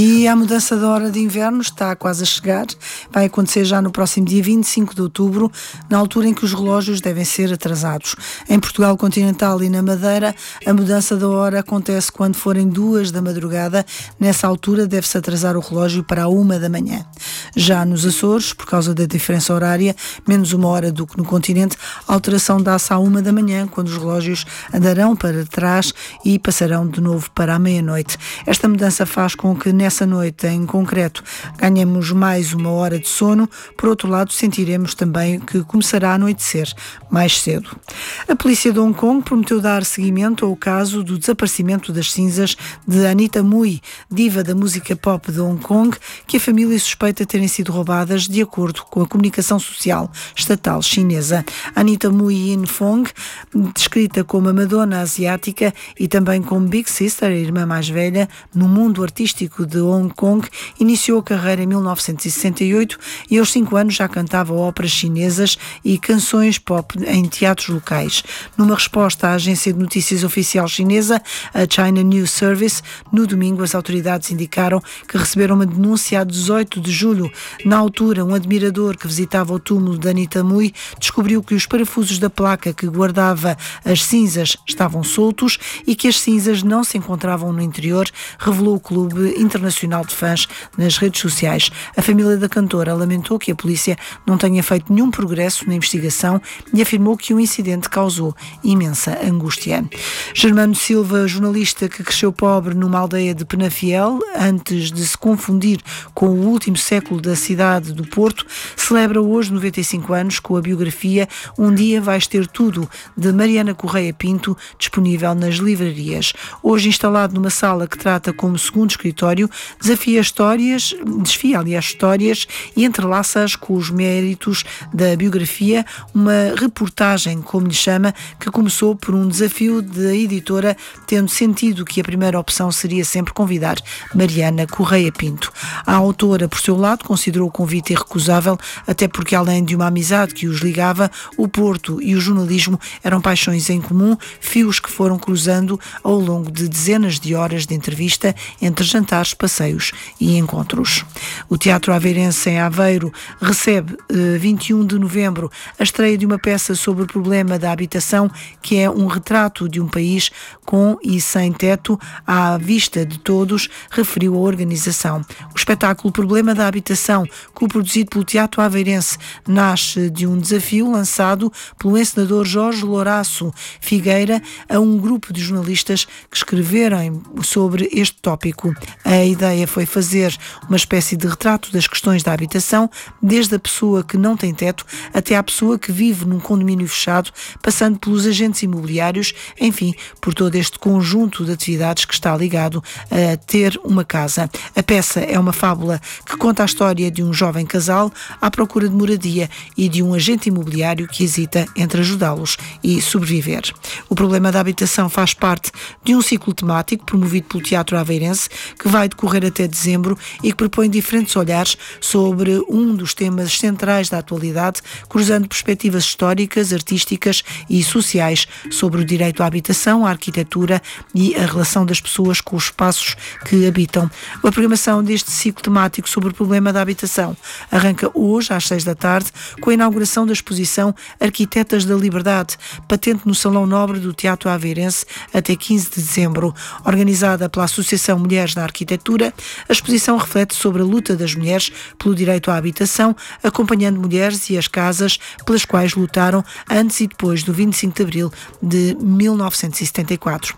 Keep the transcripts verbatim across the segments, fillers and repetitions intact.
E a mudança da hora de inverno está quase a chegar, vai acontecer já no próximo dia vinte e cinco de outubro, na altura em que os relógios devem ser atrasados. Em Portugal continental e na Madeira, a mudança da hora acontece quando forem duas da madrugada, nessa altura deve-se atrasar o relógio para a uma da manhã. Já nos Açores, por causa da diferença horária, menos uma hora do que no continente, a alteração dá-se à uma da manhã, quando os relógios andarão para trás e passarão de novo para a meia-noite. Esta mudança faz com que nessa Essa noite, em concreto, ganhamos mais uma hora de sono. Por outro lado, sentiremos também que começará a anoitecer mais cedo. A polícia de Hong Kong prometeu dar seguimento ao caso do desaparecimento das cinzas de Anita Mui, diva da música pop de Hong Kong, que a família suspeita terem sido roubadas de acordo com a comunicação social estatal chinesa. Anita Mui In Fong, descrita como a Madonna asiática e também como Big Sister, a irmã mais velha, no mundo artístico de Hong Kong, iniciou a carreira em mil novecentos e sessenta e oito e aos cinco anos já cantava óperas chinesas e canções pop em teatros locais. Numa resposta à agência de notícias oficial chinesa, a China News Service, no domingo as autoridades indicaram que receberam uma denúncia a dezoito de julho. Na altura, um admirador que visitava o túmulo de Anita Mui descobriu que os parafusos da placa que guardava as cinzas estavam soltos e que as cinzas não se encontravam no interior, revelou o Clube Internacional de Fãs nas redes sociais. A família da cantora lamentou que a polícia não tenha feito nenhum progresso na investigação e afirmou que o incidente causou imensa angústia. Germano Silva, jornalista que cresceu pobre numa aldeia de Penafiel, antes de se confundir com o último século da cidade do Porto, celebra hoje noventa e cinco anos com a biografia Um Dia Vais Ter Tudo, de Mariana Correia Pinto, disponível nas livrarias. Hoje instalado numa sala que trata como segundo escritório, desafia histórias, desfia, aliás, histórias e entrelaça-as com os méritos da biografia, uma reportagem, como lhe chama, que começou por um desafio da editora, tendo sentido que a primeira opção seria sempre convidar Mariana Correia Pinto. A autora, por seu lado, considerou o convite irrecusável, até porque, além de uma amizade que os ligava, o Porto e o jornalismo eram paixões em comum, fios que foram cruzando ao longo de dezenas de horas de entrevista entre jantares, passeios e encontros. O Teatro Aveirense em Aveiro recebe eh, vinte e um de novembro a estreia de uma peça sobre o problema da habitação, que é um retrato de um país com e sem teto à vista de todos, referiu a organização. O espetáculo Problema da Habitação, co-produzido pelo Teatro Aveirense, nasce de um desafio lançado pelo encenador Jorge Louraço Figueira a um grupo de jornalistas que escreveram sobre este tópico. A ideia foi fazer uma espécie de retrato das questões da habitação, desde a pessoa que não tem teto até à pessoa que vive num condomínio fechado, passando pelos agentes imobiliários, enfim, por todo este conjunto de atividades que está ligado a ter uma casa. A peça é uma fábula que conta a história de um jovem casal à procura de moradia e de um agente imobiliário que hesita entre ajudá-los e sobreviver. O problema da habitação faz parte de um ciclo temático promovido pelo Teatro Aveirense, que vai decorrer até dezembro e que propõe diferentes olhares sobre um dos temas centrais da atualidade, cruzando perspectivas históricas, artísticas e sociais sobre o direito à habitação, a arquitetura e a relação das pessoas com os espaços que habitam. A programação deste ciclo temático sobre o problema da habitação arranca hoje às seis da tarde com a inauguração da exposição Arquitetas da Liberdade, patente no Salão Nobre do Teatro Aveirense até quinze de dezembro. Organizada pela Associação Mulheres na Arquitetura, a exposição reflete sobre a luta das mulheres pelo direito à habitação, acompanhando mulheres e as casas pelas quais lutaram antes e depois do vinte e cinco de abril de mil novecentos e setenta e quatro.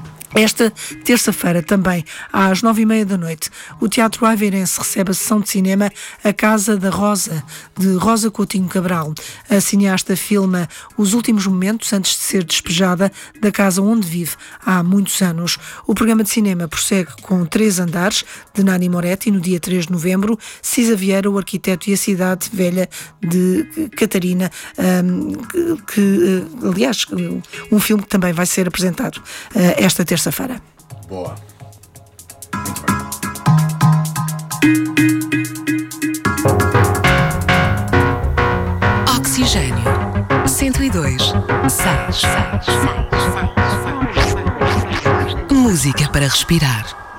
Esta terça-feira, também às nove e meia da noite, o Teatro Aveirense recebe a sessão de cinema A Casa da Rosa, de Rosa Coutinho Cabral. A cineasta filma os últimos momentos antes de ser despejada da casa onde vive há muitos anos. O programa de cinema prossegue com Três Andares, de Nani Moretti, no dia três de novembro, Cisa Vieira, o arquiteto e a cidade velha de Catarina, um, que, aliás, um filme que também vai ser apresentado uh, esta terça-feira. Terça-feira. Boa. Oxigênio cento e dois, seis. Música para respirar.